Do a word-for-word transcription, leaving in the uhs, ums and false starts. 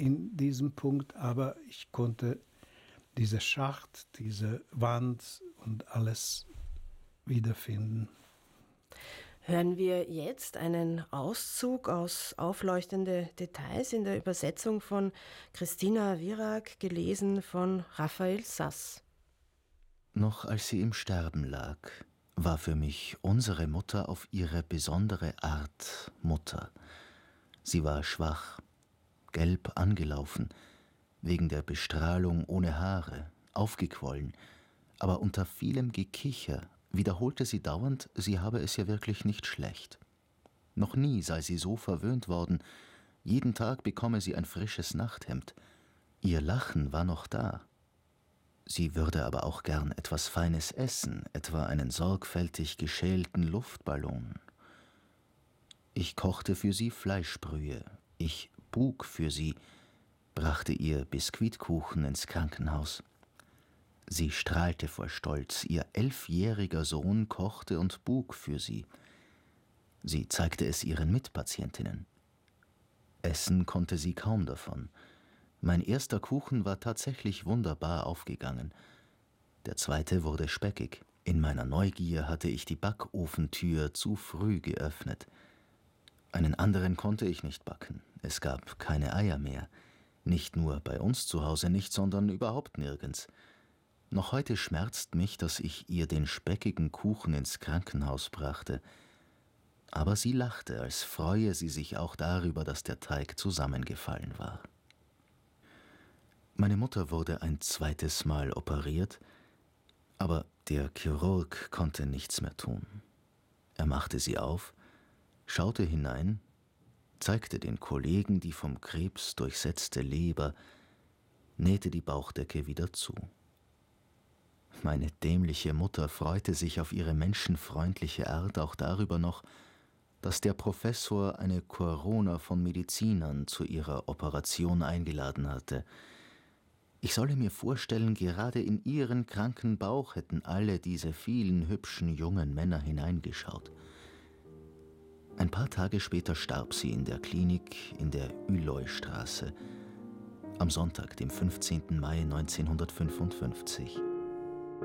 in diesem Punkt, aber ich konnte diese Schacht, diese Wand und alles wiederfinden. Hören wir jetzt einen Auszug aus Aufleuchtende Details in der Übersetzung von Christina Wirac, gelesen von Raphael Sass. Noch als sie im Sterben lag, war für mich unsere Mutter auf ihre besondere Art Mutter. Sie war schwach, gelb angelaufen, wegen der Bestrahlung ohne Haare, aufgequollen, aber unter vielem Gekicher wiederholte sie dauernd, sie habe es ja wirklich nicht schlecht. Noch nie sei sie so verwöhnt worden, jeden Tag bekomme sie ein frisches Nachthemd. Ihr Lachen war noch da. Sie würde aber auch gern etwas Feines essen, etwa einen sorgfältig geschälten Luftballon. Ich kochte für sie Fleischbrühe, ich buk für sie, brachte ihr Biskuitkuchen ins Krankenhaus. Sie strahlte vor Stolz, ihr elfjähriger Sohn kochte und buk für sie. Sie zeigte es ihren Mitpatientinnen. Essen konnte sie kaum davon. Mein erster Kuchen war tatsächlich wunderbar aufgegangen. Der zweite wurde speckig. In meiner Neugier hatte ich die Backofentür zu früh geöffnet. Einen anderen konnte ich nicht backen. Es gab keine Eier mehr. Nicht nur bei uns zu Hause nicht, sondern überhaupt nirgends. Noch heute schmerzt mich, dass ich ihr den speckigen Kuchen ins Krankenhaus brachte. Aber sie lachte, als freue sie sich auch darüber, dass der Teig zusammengefallen war. Meine Mutter wurde ein zweites Mal operiert, aber der Chirurg konnte nichts mehr tun. Er machte sie auf, schaute hinein, zeigte den Kollegen die vom Krebs durchsetzte Leber, nähte die Bauchdecke wieder zu. Meine dämliche Mutter freute sich auf ihre menschenfreundliche Art auch darüber noch, dass der Professor eine Korona von Medizinern zu ihrer Operation eingeladen hatte. Ich solle mir vorstellen, gerade in ihren kranken Bauch hätten alle diese vielen hübschen jungen Männer hineingeschaut. Ein paar Tage später starb sie in der Klinik in der Üloystraße, am Sonntag, dem fünfzehnten Mai neunzehnhundertfünfundfünfzig.